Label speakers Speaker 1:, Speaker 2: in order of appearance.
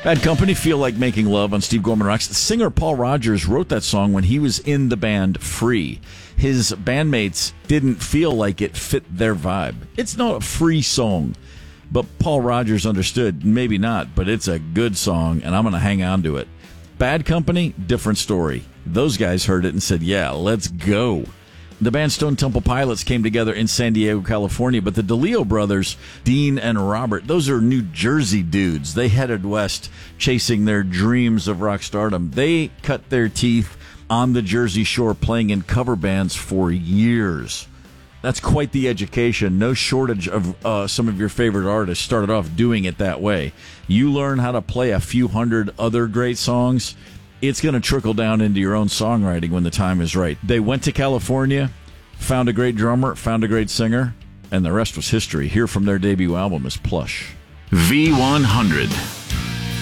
Speaker 1: Bad Company, Feel Like Making Love on Steve Gorman Rocks. Singer Paul Rogers wrote that song when he was in the band Free. His bandmates didn't feel like it fit their vibe. It's not a Free song, but Paul Rogers understood, maybe not, but it's a good song, and I'm going to hang on to it. Bad Company, different story. Those guys heard it and said, yeah, let's go. The band Stone Temple Pilots came together in San Diego, California, but the DeLeo brothers, Dean and Robert, those are New Jersey dudes. They headed west, chasing their dreams of rock stardom. They cut their teeth on the Jersey Shore, playing in cover bands for years. That's quite the education. No shortage of some of your favorite artists started off doing it that way. You learn how to play a few hundred other great songs, it's going to trickle down into your own songwriting when the time is right. They went to California, found a great drummer, found a great singer, and the rest was history. Here from their debut album is Plush.
Speaker 2: V100.